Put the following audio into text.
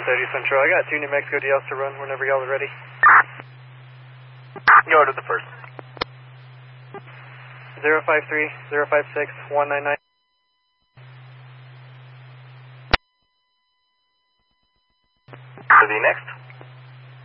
30 Central, I got 2 New Mexico DLs to run whenever y'all are ready. You ordered the first. 053, 056, 199. To the next.